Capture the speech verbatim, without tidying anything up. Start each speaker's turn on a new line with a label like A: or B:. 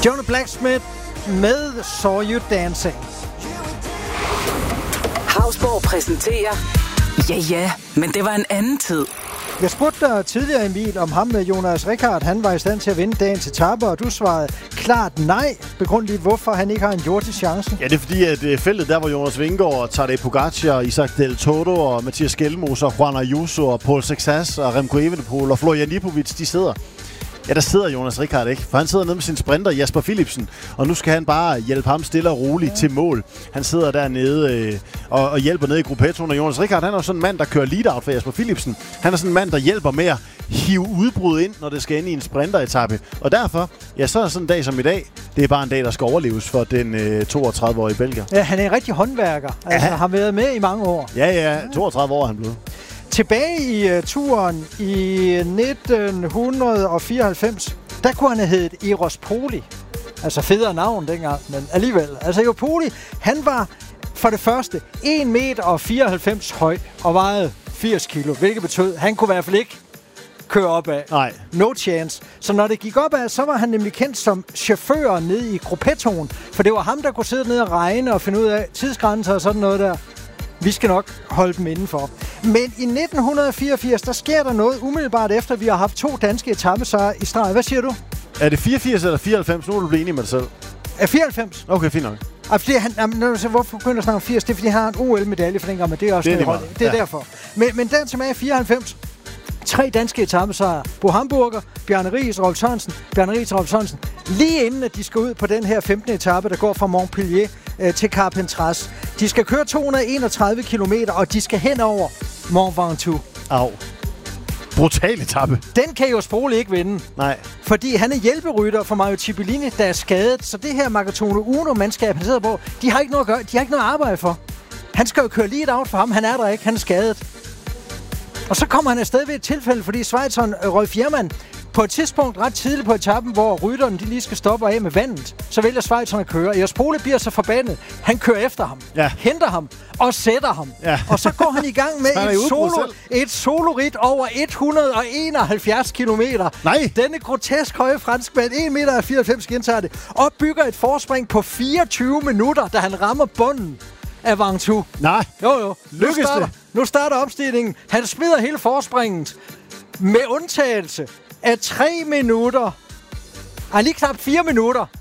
A: Jonah Blacksmith med Saw You Dancing.
B: Hausborg præsenterer... Ja, ja, men det var en anden tid.
A: Jeg spurgte dig tidligere, Emil, om ham med Jonas Rickard, han var i stand til at vinde dagens etape, og du svarede klart nej. Begrund lige, hvorfor han ikke har en jordisk chance.
C: Ja, det er fordi, at feltet der, hvor Jonas Vingegaard, Tadej Pogacar, Isaac Del Toro og Mathias Skelmose og Juan Ayuso og Paul Sexas og Remco Evenepoel og Florian Lipovic, de sidder. Ja, der sidder Jonas Rickard ikke, for han sidder nede med sin sprinter Jasper Philipsen, og nu skal han bare hjælpe ham stille og roligt ja. til mål. Han sidder dernede øh, og, og hjælper nede i gruppettoen, og Jonas Rickard, han er sådan en mand, der kører lead-out for Jasper Philipsen. Han er sådan en mand, der hjælper med at hive udbrud ind, når det skal ind i en sprinteretappe. Og derfor, ja, så er sådan en dag som i dag, det er bare en dag, der skal overleves for den øh, toogtredive-årige belgier.
A: Ja, han er en rigtig håndværker. Altså, ja. har været med i mange år.
C: Ja, ja, toogtredive år er han blevet.
A: Tilbage i uh, turen i nitten fireoghalvfems, der kunne han have heddet Eros Poli. Altså federe navn dengang, men alligevel. Altså Eros Poli, han var for det første en meter fireoghalvfems høj og vejede firs kilo, hvilket betød, han kunne i hvert fald ikke køre opad.
C: Nej.
A: No chance. Så når det gik opad, så var han nemlig kendt som chauffør nede i gruppettoen, for det var ham, der kunne sidde nede og regne og finde ud af tidsgrænser og sådan noget der. Vi skal nok holde dem indenfor. Men i nitten fireogfirs, der sker der noget umiddelbart efter, vi har haft to danske etapesejre i streg. Hvad siger du?
C: Er det fireogfirs eller fireoghalvfems? Nu er du blevet enig med dig selv.
A: Er fireoghalvfems?
C: Okay, fint nok.
A: Og fordi han, jamen, når du siger, hvorfor begynder at snakke om firs? Det er, fordi han har en O L-medalje for dengang, men det er også
C: det er,
A: det, det er ja. derfor. Men, men den tilbage i fireoghalvfems. Tre danske etapesejre. Bo Hamburger, Bjarne Riis og Rolf Sørensen. Bjarne Riis og Rolf Sørensen. Lige inden, at de skal ud på den her femtende etape, der går fra Montpellier øh, til Carpentras. De skal køre to hundrede og enogtredive kilometer, og de skal hen over Mont Ventoux.
C: Au. Brutal etape.
A: Den kan jo Sprole ikke vinde.
C: Nej.
A: Fordi han er hjælperytter for Mario Cipollini, der er skadet. Så det her Maratone Uno-mandskab, han sidder på, de har ikke noget at gøre. De har ikke noget at arbejde for. Han skal jo køre lead out for ham. Han er der ikke. Han er skadet. Og så kommer han afsted ved et tilfælde, fordi Schweizeren Rolf Jermann på et tidspunkt ret tidligt på etappen, hvor rytterne de lige skal stoppe af med vandet, så vælger Schweizeren at køre. Eros Poli bliver så forbandet. Han kører efter ham,
C: ja.
A: henter ham og sætter ham. Ja. Og så går han i gang med et, solo, et solorit over et hundrede og enoghalvfjerds kilometer.
C: Nej.
A: Denne grotesk høje franskmand, en meter fireoghalvfems gentager det, og bygger et forspring på fireogtyve minutter, da han rammer bunden af Ventoux.
C: Nej.
A: Jo, jo.
C: Lykkes
A: nu starter,
C: det?
A: Nu starter opstillingen. Han smider hele forspringet med undtagelse af tre minutter. Ej, lige knap fire minutter.